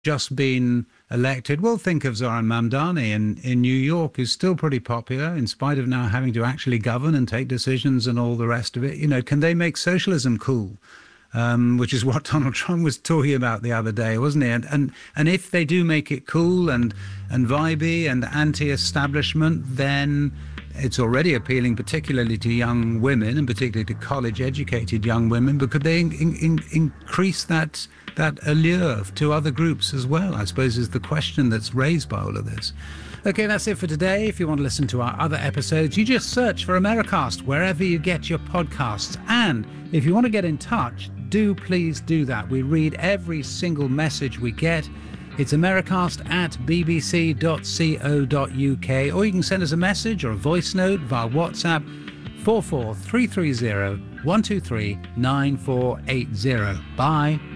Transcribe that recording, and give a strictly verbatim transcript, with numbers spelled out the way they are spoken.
just been elected. Well, think of Zoran Mamdani in, in New York, who's still pretty popular in spite of now having to actually govern and take decisions and all the rest of it. You know, can they make socialism cool? Um, which is what Donald Trump was talking about the other day, wasn't he? And and, and if they do make it cool and, and vibey and anti-establishment, then it's already appealing particularly to young women and particularly to college-educated young women. But could they in, in, increase that that allure to other groups as well, I suppose, is the question that's raised by all of this. Okay, that's it for today. If you want to listen to our other episodes, you just search for Americast wherever you get your podcasts. And if you want to get in touch, do please do that. We read every single message we get. It's Americast at b b c dot co dot u k, or you can send us a message or a voice note via WhatsApp four four three three zero one two three nine four eight zero. Bye.